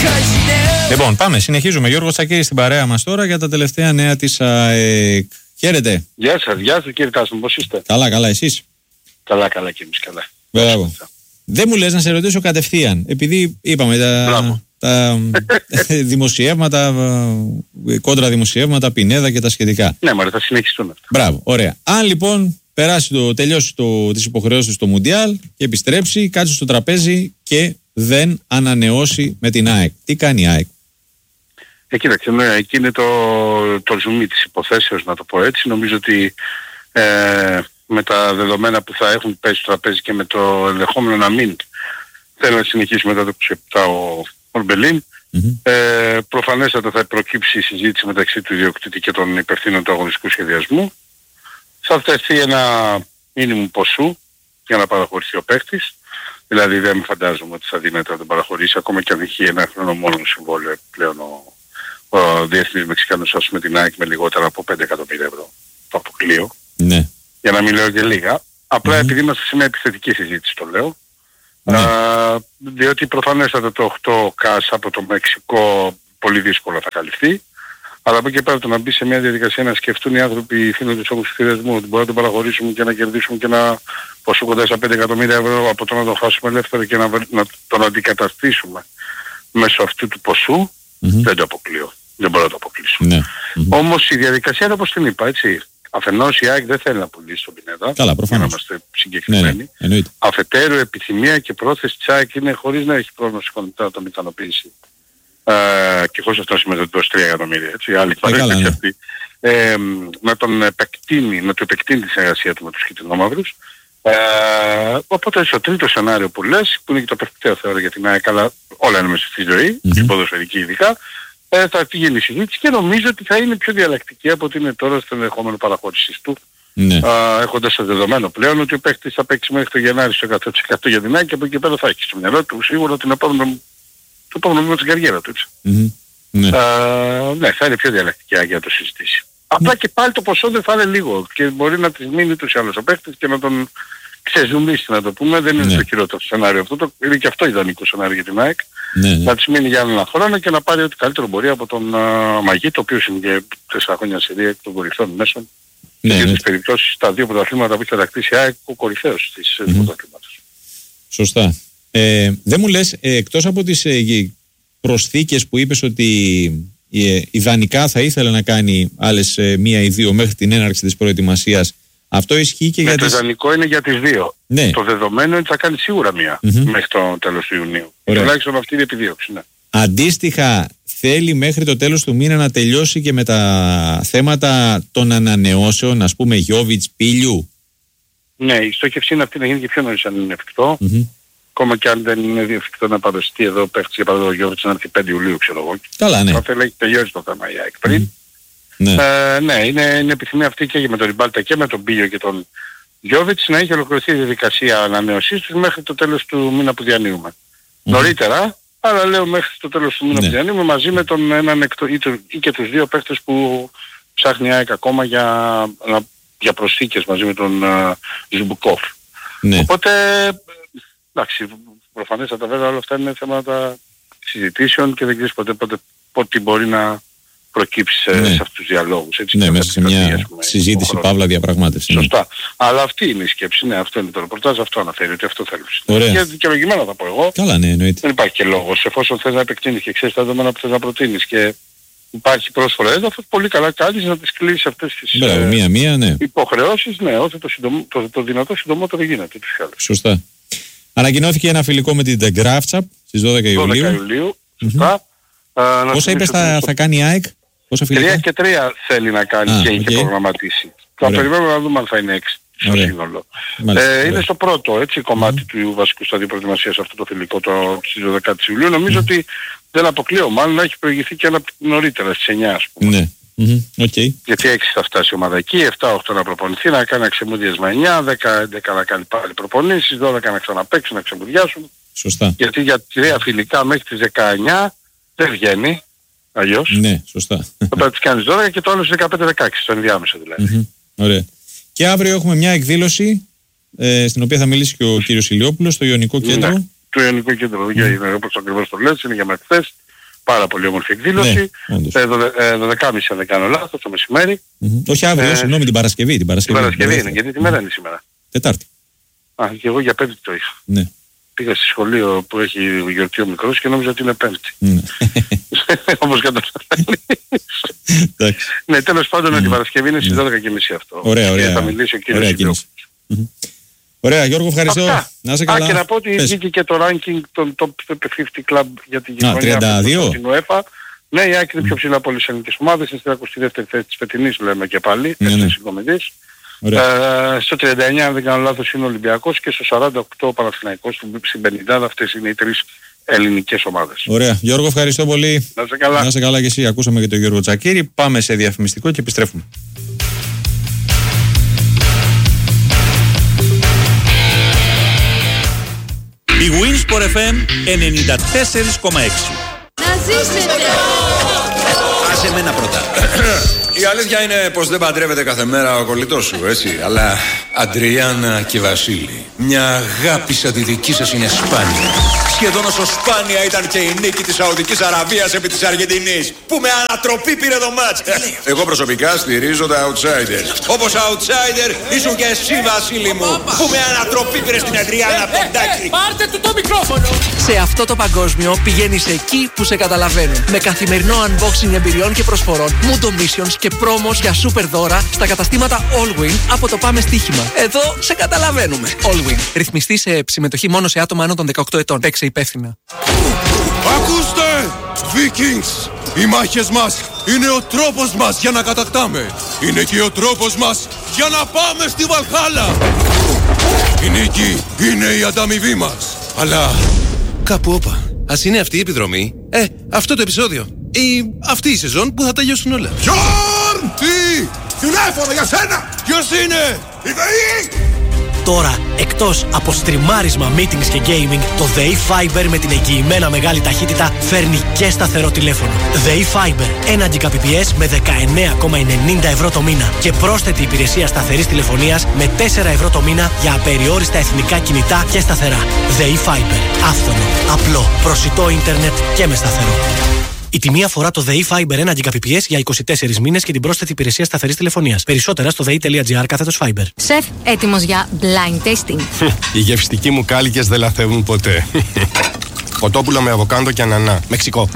Λοιπόν, πάμε. Συνεχίζουμε. Γιώργο Τσακίρη στην παρέα μας τώρα για τα τελευταία νέα της ΑΕΚ. Χαίρετε. Γεια σας κύριε Τάσο, πώς είστε? Καλά, καλά, εσείς? Καλά και εμείς καλά. Μπράβο. Δεν μου λες να σε ρωτήσω κατευθείαν, επειδή είπαμε τα δημοσιεύματα, κόντρα δημοσιεύματα, Πινέδα και τα σχετικά. Ναι, μωρέ, θα συνεχιστούν αυτά. Μπράβο, ωραία. Αν λοιπόν τελειώσει τις υποχρεώσεις στο Μουντιάλ και επιστρέψει, κάτσει στο τραπέζι και δεν ανανεώσει με την ΑΕΚ, τι κάνει η ΑΕΚ? Κοίταξε, εκεί είναι το ζουμί της υποθέσεως, να το πω έτσι. Νομίζω ότι με τα δεδομένα που θα έχουν πέσει στο τραπέζι και με το ενδεχόμενο να μην θέλει να συνεχίσει μετά το 27 ο Ορμπελίν, προφανέστατα θα προκύψει η συζήτηση μεταξύ του ιδιοκτήτη και των υπευθύνων του αγωνιστικού σχεδιασμού. Θα φτάσει ένα μίνιμουμ ποσού για να παραχωρηθεί ο παίκτης. Δηλαδή δεν φαντάζομαι ότι θα δίνεται να τον παραχωρήσει, ακόμα και αν έχει ένα χρόνο μόνο συμβόλαιο πλέον ο διεθνής Μεξικάνος, ας πούμε, την ΑΕΚ με λιγότερα από 5 εκατομμύρια ευρώ. Το αποκλείω. Ναι. Για να μην λέω και λίγα. Απλά επειδή είμαστε σε μια επιθετική συζήτηση το λέω. Ναι. Διότι προφανέστατα το 8 ΚΑΣ από το Μεξικό πολύ δύσκολα θα καλυφθεί. Αλλά από εκεί πέρα το να μπει σε μια διαδικασία να σκεφτούν οι άνθρωποι, οι φίλοι του όμως σχεδιασμού, ότι μπορούμε να τον παραχωρήσουμε και να κερδίσουμε και ένα ποσό κοντά στα 5 εκατομμύρια ευρώ από το να τον χάσουμε ελεύθερο και να τον αντικαταστήσουμε μέσω αυτού του ποσού, δεν το αποκλείω. Δεν μπορώ να το αποκλείσω. Ναι. Όμως η διαδικασία είναι όπως την είπα, έτσι. Αφενός η ΑΕΚ δεν θέλει να πουλήσει τον Πινέδα. Καλά, προφανώς. Για να είμαστε συγκεκριμένοι. Ναι. Αφετέρου, επιθυμία και πρόθεση της ΑΕΚ είναι χωρίς να έχει πρόβλημα οικονομικά να τον ικανοποιήσει. Και χωρίς αυτό σημαίνει ότι δώσει 3 εκατομμύρια. Έτσι, άλλη παρέμβαση αυτή. Να τον επεκτείνει, να του επεκτείνει τη συνεργασία του με τους κυτρινόμαυρους. Οπότε στο τρίτο σενάριο που λες, που είναι και το perfect θεωρώ για την ΑΕΚ, αλλά όλα είναι μέσα στη ζωή, στην ποδοσφαιρική ειδικά, θα γίνει η συζήτηση και νομίζω ότι θα είναι πιο διαλλακτική από ότι είναι τώρα στο ενδεχόμενο παραχώρησης του. Ναι. Έχοντας το δεδομένο πλέον ότι ο παίκτης θα παίξει μέχρι το Γενάρη στο 100% για την ΑΕΚ και από εκεί πέρα θα έχει στο μυαλό του σίγουρα την επόμενη βήμα στην καριέρα του. Ναι. Ναι, θα είναι πιο διαλλακτική για να το συζητήσει. Απλά και πάλι το ποσό δεν θα είναι λίγο και μπορεί να της μείνει τους άλλους ο παίκτης και να τον ξεζουμίσει, να το πούμε. Δεν είναι το χειρότερο σενάριο αυτό, είναι και αυτό ιδανικό σενάριο για την ΑΕΚ. Να της μείνει για ένα χρόνο και να πάρει ό,τι καλύτερο μπορεί από τον Μαγί, το οποίο είναι και 4 χρόνια σειρία εκ των κορυφαίων μέσων. Και στις περιπτώσεις τα δύο πρωταθλήματα που έχει κατακτήσει η ΑΕΚ, ο κορυφαίος της πρωταθλήματος. Σωστά. Δεν μου λες, εκτός από τις προσθήκες που είπες ότι ιδανικά θα ήθελε να κάνει άλλες 1 ή 2 μέχρι την έναρξη της προετοιμασίας, αυτό ισχύει και για τις... Το ιδανικό είναι για τις 2. Ναι. Το δεδομένο είναι ότι θα κάνει σίγουρα 1 μέχρι το τέλος του Ιουνίου. Τουλάχιστον αυτή είναι η επιδίωξη. Ναι. Αντίστοιχα, θέλει μέχρι το τέλος του μήνα να τελειώσει και με τα θέματα των ανανεώσεων, ας πούμε Γιόβιτς, Πίλιου. Ναι, η στόχευση είναι αυτή να γίνει και πιο νωρίς αν είναι εφικτό. Ακόμα και αν δεν είναι εφικτό να παρουσιαστεί εδώ παίχτης για παράδειγμα ο Γιόβιτς να έρθει 5 Ιουλίου, ξέρω εγώ. Καλά, ναι. Θα θέλει να έχει τελειώσει το θέμα η ΑΕΚ πριν. Ναι, ναι, είναι επιθυμία αυτή και με τον Ριμπάλτα και με τον Πίλιο και τον Γιόβιτς να έχει ολοκληρωθεί η διαδικασία ανανέωσής τους μέχρι το τέλος του μήνα που διανύουμε. Νωρίτερα, αλλά λέω μέχρι το τέλος του μήνα που διανύουμε μαζί με τον έναν ή και τους 2 παίχτες που ψάχνει η ΑΕΚ ακόμα για προσθήκες μαζί με τον Ζουμπουκόφ. Οπότε, εντάξει, προφανέστατα βέβαια όλα αυτά είναι θέματα συζητήσεων και δεν ξέρεις πότε μπορεί να προκύψει σε αυτούς τους διαλόγους. Έτσι, ναι, μέσα σε μια συζήτηση παύλα διαπραγμάτευση. Σωστά. Αλλά αυτή είναι η σκέψη. Ναι, αυτό είναι το ρεπορτάζ, αυτό αναφέρει ότι αυτό θέλει. Και δικαιολογημένα θα πω εγώ. Καλά, ναι, εννοείται. Δεν υπάρχει και λόγος. Εφόσον θες να επεκτείνεις και ξέρεις τα δεδομένα που θες να προτείνεις και υπάρχει πρόσφορα έδαφος, πολύ καλά κάνεις να τις κλείσεις αυτές τις υποχρεώσεις. Ναι, όσο το δυνατό συντομότερο γίνεται. Σωστά. Ανακοινώθηκε ένα φιλικό με την The Graftshop στις 12 Ιουλίου. Σωστά. Πόσα είπες θα κάνει η ΑΕΚ? 3 και 3 θέλει να κάνει και έχει προγραμματίσει. Θα περιμένουμε να δούμε αν θα είναι 6 στο σύνολο. Είναι στο πρώτο κομμάτι του βασικού σταδίου προετοιμασίας αυτό το φιλικό στις 12 Ιουλίου. Νομίζω ότι δεν αποκλείω μάλλον να έχει προηγηθεί και ένα νωρίτερα στις 9 ας πούμε. Γιατί 6 θα φτάσει η ομάδα εκεί, 7-8 να προπονηθεί, να κάνει αξεμούδιες με 9, 10 να κάνει πάλι προπονήσεις, 12 να ξαναπαίξουν, να ξεμουδιάσουν. Σωστά. Γιατί για 3 φιλικά μέχρι τις 19 δεν βγαίνει αλλιώς. Ναι, σωστά. Θα πρέπει να τις κάνεις 12 και το άλλο στις 15-16, στο ενδιάμεσο δηλαδή. Ωραία. Και αύριο έχουμε μια εκδήλωση στην οποία θα μιλήσει και ο κύριος Ηλιόπουλος στο Ιωνικό Κέντρο. Ναι, το Ιωνικό Κέντρο, όπως ακριβώς το λες, είναι για μαθητές. Πάρα πολύ όμορφη εκδήλωση. 12.30 αν δεν κάνω λάθος, το μεσημέρι. Όχι αύριο, συγγνώμη, την Παρασκευή. Την Παρασκευή είναι, γιατί τη μέρα είναι σήμερα. Τετάρτη. Και εγώ για Πέμπτη το είχα. Ναι. Πήγα στη σχολείο που έχει γιορτή ο μικρός και νόμιζα ότι είναι Πέμπτη. Όπως καταλαβαίνεις. Ναι, τέλος πάντων την Παρασκευή είναι στις 12.30 αυτό. Ωραία. Θα μιλήσει ο κύριος Ιδιώκος. Ωραία, Γιώργο, ευχαριστώ. Να είσαι καλά. Και να πω ότι βγήκε και το ranking των top 50 club για την γειτονιά στην UEFA. Ναι, η ΑΕΚ είναι πιο ψηλά από όλες τις ελληνικές ομάδες, είναι στη 22η θέση της φετινής, λέμε και πάλι, συγκομιδής. Στο 39, αν δεν κάνω λάθος, είναι ο Ολυμπιακός και στο 48 ο Παναθηναϊκός, στην 50, αυτές είναι οι τρεις ελληνικές ομάδες. Ωραία. Γιώργο, ευχαριστώ πολύ. Να είσαι καλά. Να είσαι καλά και εσύ. Ακούσαμε και τον Γιώργο Τσακίρη. Πάμε σε διαφημιστικό και επιστρέφουμε. Η Winsport FM 94,6. Να ζήσετε! Άσε εμένα πρώτα. Η αλήθεια είναι πως δεν παντρεύεται κάθε μέρα ο κολλητός σου, έτσι. Αλλά Αντριάννα και Βασίλη, μια αγάπη σαν τη δική σας είναι σπάνια. Σχεδόν όσο σπάνια ήταν και η νίκη της Σαουδικής Αραβίας επί της Αργεντινής, που με ανατροπή πήρε το μάτς. Εγώ προσωπικά στηρίζω τα outsiders. Όπως outsider ήσουν και εσύ, Βασίλη μου, που με ανατροπή πήρε στην Αντριάννα Ποντάκη. Πάρτε του το μικρόφωνο! Σε αυτό το παγκόσμιο πηγαίνεις εκεί που σε καταλαβαίνουν. Με καθημερινό unboxing εμπειριών και προσφορών, Mundo Missions και πρόμος για super δώρα στα καταστήματα Allwin από το Πάμε Στοίχημα. Εδώ σε καταλαβαίνουμε. Allwin. Ρυθμιστή σε συμμετοχή μόνο σε άτομα άνω των 18 ετών. Παίξε υπεύθυνα. Ακούστε! Vikings! Οι μάχες μας είναι ο τρόπος μας για να κατακτάμε. Είναι και ο τρόπος μας για να πάμε στη Βαλχάλα. Η νίκη είναι η ανταμοιβή μας. Αλλά κάπου όπα. Ας είναι αυτή η επιδρομή. Αυτό το επεισόδιο. Ή αυτή η σεζόν που θα τελειώσουν όλα. Γιόρν! Τι! Τηλέφωνο για σένα! Ποιος είναι? Η ΔΕΗ! Τώρα, εκτός από στριμάρισμα, meetings και gaming, το ΔΕΗ Fiber με την εγγυημένα μεγάλη ταχύτητα φέρνει και σταθερό τηλέφωνο. ΔΕΗ Fiber, 1 Gbps με 19,90 ευρώ το μήνα και πρόσθετη υπηρεσία σταθερής τηλεφωνίας με 4 ευρώ το μήνα για απεριόριστα εθνικά κινητά και σταθερά. ΔΕΗ Fiber, άφθονο, απλό, προσιτό ίντερνετ και με σταθερό. Η τιμή αφορά το ΔΕΗ Fiber 1 Gbps για 24 μήνες και την πρόσθετη υπηρεσία σταθερής τηλεφωνίας. Περισσότερα στο dei.gr/Fiber. Σεφ, έτοιμος για blind tasting. Οι γευστικοί μου κάλικες δεν λαθεύουν ποτέ. Κοτόπουλο με αβοκάντο και ανανά. Μεξικό.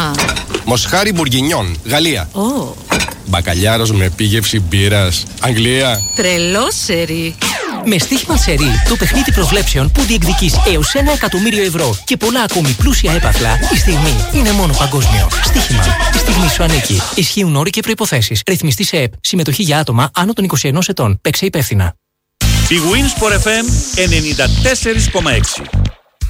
Μοσχάρι μπουργκινιόν. Γαλλία. Μπακαλιάρος με επίγευση μπύρας. Αγγλία. Τρελό σερί. Με στοίχημα σερί, το παιχνίδι προβλέψεων που διεκδικείς έως 1 εκατομμύριο ευρώ και πολλά ακόμη πλούσια έπαθλα, η στιγμή είναι μόνο παγκόσμιο. Στοίχημα. Η στιγμή σου ανήκει. Ισχύουν όροι και προϋποθέσεις. Ρυθμιστή σε ΕΠ. Συμμετοχή για άτομα άνω των 21 ετών. Παίξε υπεύθυνα. Η Winsport FM 94,6.